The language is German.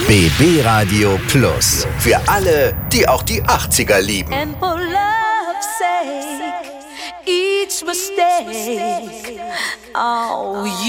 BB Radio Plus. Für alle, die auch die 80er lieben. And for love's sake, each mistake, oh,